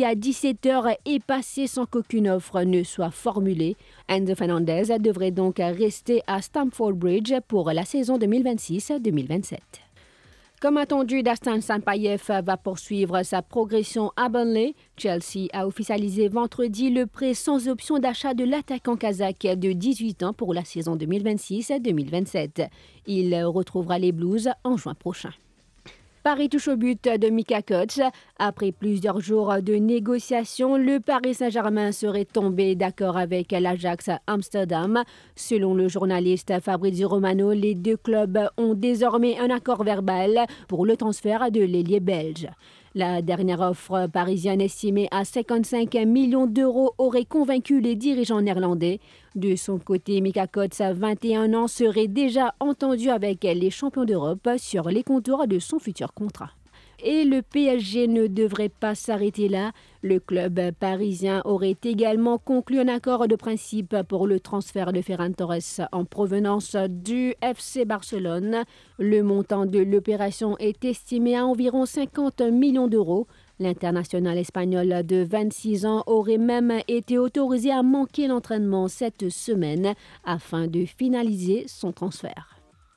vendredi à 17h est passé sans qu'aucune offre ne soit formulée. Enzo Fernandez devrait donc rester à Stamford Bridge pour la saison 2026-2027. Comme attendu, Dastan Sampaïev va poursuivre sa progression à Burnley. Chelsea a officialisé vendredi le prêt sans option d'achat de l'attaquant kazakh de 18 ans pour la saison 2026-2027. Il retrouvera les Blues en juin prochain. Paris touche au but de Mika Koch. Après plusieurs jours de négociations, le Paris Saint-Germain serait tombé d'accord avec l'Ajax Amsterdam. Selon le journaliste Fabrizio Romano, les deux clubs ont désormais un accord verbal pour le transfert de l'ailier belge. La dernière offre parisienne estimée à 55 millions d'euros aurait convaincu les dirigeants néerlandais. De son côté, Mika Koch, 21 ans, serait déjà entendu avec les champions d'Europe sur les contours de son futur contrat. Et le PSG ne devrait pas s'arrêter là. Le club parisien aurait également conclu un accord de principe pour le transfert de Ferran Torres en provenance du FC Barcelone. Le montant de l'opération est estimé à environ 50 millions d'euros. L'international espagnol de 26 ans aurait même été autorisé à manquer l'entraînement cette semaine afin de finaliser son transfert.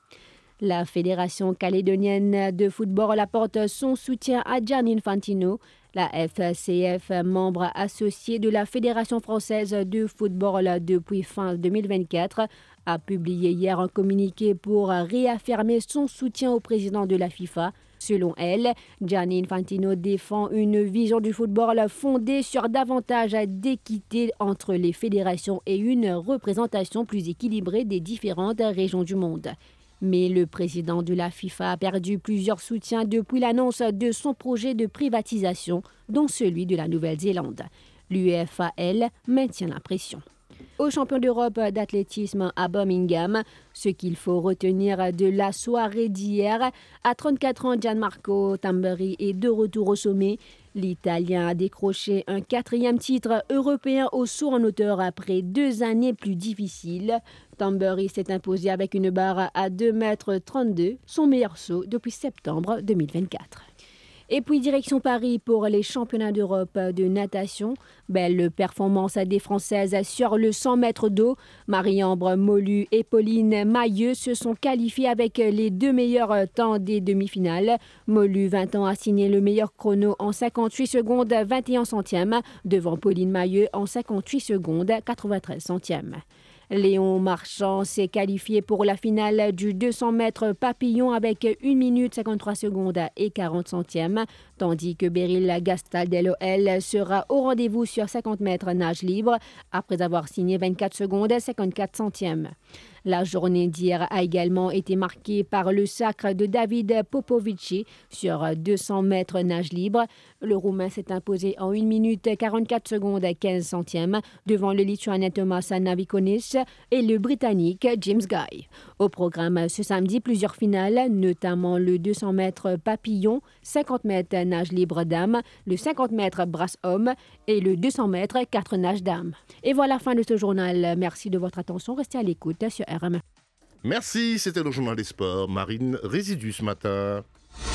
La Fédération calédonienne de football apporte son soutien à Gianni Infantino. La FCF, membre associé de la Fédération française de football depuis fin 2024, a publié hier un communiqué pour réaffirmer son soutien au président de la FIFA. Selon elle, Gianni Infantino défend une vision du football fondée sur davantage d'équité entre les fédérations et une représentation plus équilibrée des différentes régions du monde. Mais le président de la FIFA a perdu plusieurs soutiens depuis l'annonce de son projet de privatisation, dont celui de la Nouvelle-Zélande. L'UEFA, elle, maintient la pression. Aux champions d'Europe d'athlétisme à Birmingham, ce qu'il faut retenir de la soirée d'hier, à 34 ans, Gianmarco Tamberi est de retour au sommet. L'Italien a décroché un 4e titre européen au saut en hauteur après 2 années plus difficiles. Tamberi s'est imposé avec une barre à 2,32 m, son meilleur saut depuis septembre 2024. Et puis direction Paris pour les championnats d'Europe de natation. Belle performance des Françaises sur le 100 mètres d'eau. Marie-Ambre Molu et Pauline Mailleux se sont qualifiées avec les 2 meilleurs temps des demi-finales. Molu, 20 ans, a signé le meilleur chrono en 58 secondes 21 centièmes devant Pauline Mailleux en 58 secondes 93 centièmes. Léon Marchand s'est qualifié pour la finale du 200 mètres papillon avec 1 minute 53 secondes et 40 centièmes, tandis que Beryl Gastaldello, elle, sera au rendez-vous sur 50 mètres nage libre après avoir signé 24 secondes 54 centièmes. La journée d'hier a également été marquée par le sacre de David Popovici sur 200 mètres nage libre. Le Roumain s'est imposé en 1 minute 44 secondes 15 centièmes devant le Lituanien Tomas Navikonis et le Britannique James Guy. Au programme ce samedi, plusieurs finales, notamment le 200 mètres papillon, 50 mètres nage libre dames, le 50 mètres brasse homme et le 200 mètres 4 nage dames. Et voilà la fin de ce journal. Merci de votre attention. Restez à l'écoute sur RM. Merci, c'était le journal des sports. Marine Résidu ce matin.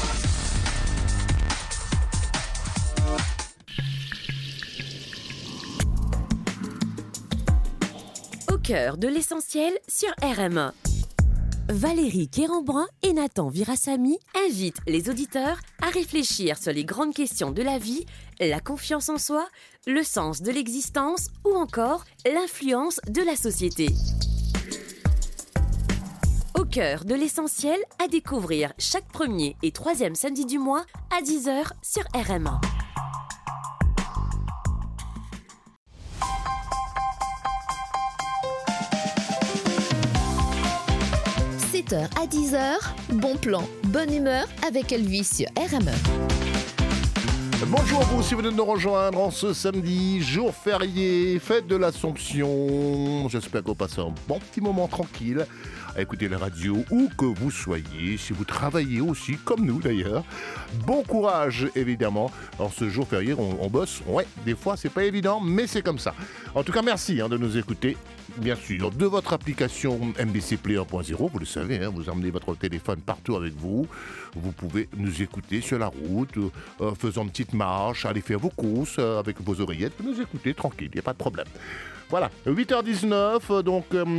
Au cœur de l'essentiel sur RMA. Valérie Kérambrun et Nathan Virassamy invitent les auditeurs à réfléchir sur les grandes questions de la vie, la confiance en soi, le sens de l'existence ou encore l'influence de la société. Au cœur de l'essentiel à découvrir chaque 1er et 3e samedi du mois à 10h sur RMA. À 10h, bon plan, bonne humeur avec Elvis sur RME. Bonjour à vous si vous venez de nous rejoindre en ce samedi, jour férié, fête de l'Assomption. J'espère que vous passez un bon petit moment tranquille à écouter la radio où que vous soyez, si vous travaillez aussi, comme nous d'ailleurs. Bon courage évidemment, en ce jour férié on bosse, ouais, des fois c'est pas évident, mais c'est comme ça. En tout cas merci de nous écouter, bien sûr, de votre application MBC Player 1.0, vous le savez, vous emmenez votre téléphone partout avec vous, vous pouvez nous écouter sur la route, faisant une petite petite marche, allez faire vos courses avec vos oreillettes, vous nous écoutez tranquille, il n'y a pas de problème. Voilà, 8h19, donc